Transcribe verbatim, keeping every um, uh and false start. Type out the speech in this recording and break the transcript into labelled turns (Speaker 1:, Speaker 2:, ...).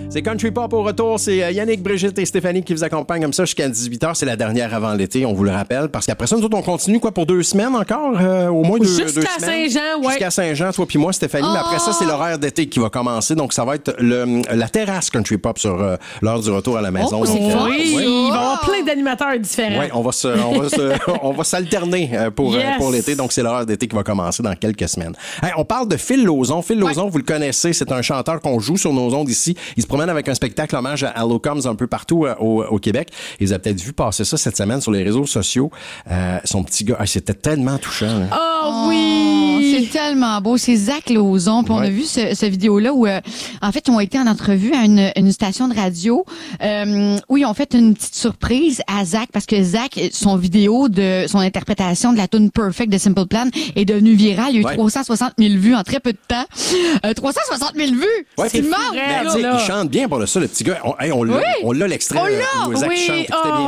Speaker 1: C'est Country Pop au retour. C'est Yannick, Brigitte et Stéphanie qui vous accompagnent comme ça jusqu'à dix-huit heures. C'est la dernière avant l'été, on vous le rappelle. Parce qu'après ça, nous autres, on continue quoi pour deux semaines encore? Euh, au moins deux,
Speaker 2: Jusqu'à
Speaker 1: deux semaines.
Speaker 2: Saint-Jean, ouais.
Speaker 1: Jusqu'à Saint-Jean, toi puis moi, Stéphanie.
Speaker 2: Oh!
Speaker 1: Mais après ça, c'est l'horaire d'été qui va commencer. Donc, ça va être le, la terrasse Country Pop sur euh, l'heure du retour à la maison.
Speaker 2: Oh,
Speaker 1: Donc,
Speaker 2: oui,
Speaker 1: euh,
Speaker 2: oui.
Speaker 1: ouais.
Speaker 2: Il va y avoir plein d'animateurs différents.
Speaker 1: Oui, on va se, on va se, on va s'alterner pour,
Speaker 2: Yes.
Speaker 1: euh, pour l'été. Donc, c'est l'heure d'été qui va commencer dans quelques semaines. Hey, on parle de Phil Lauzon. Phil Lauzon, ouais. Vous le connaissez, c'est un chanteur qu'on joue sur nos ondes ici. Il se promène avec un spectacle hommage à Allocoms un peu partout euh, au, au Québec. Et vous avez peut-être vu passer ça cette semaine sur les réseaux sociaux. Euh, son petit gars, ah, c'était tellement touchant. Là.
Speaker 2: Oh oui!
Speaker 3: C'est tellement beau. C'est Zach Lauzon. Puis on
Speaker 1: Ouais.
Speaker 3: a vu ce, ce vidéo-là où, euh, en fait, ils ont été en entrevue à une, une station de radio euh, où ils ont fait une petite surprise à Zach parce que Zach, son vidéo de son interprétation de la tune Perfect de Simple Plan est devenue virale. Il y a eu
Speaker 1: Ouais.
Speaker 3: trois cent soixante mille vues en très peu de temps. Euh, trois cent soixante mille vues!
Speaker 1: Ouais,
Speaker 3: c'est
Speaker 1: puis-
Speaker 3: immense!
Speaker 2: vrai,
Speaker 1: Mais,
Speaker 2: là,
Speaker 1: tu sais,
Speaker 2: là.
Speaker 1: il chante bien pour le ça, le petit gars. On, hey, on l'a,
Speaker 3: Oui.
Speaker 1: on l'a l'extrait
Speaker 3: On l'a!
Speaker 1: où Zach
Speaker 2: Oui,
Speaker 1: chante très
Speaker 2: oh,
Speaker 1: bien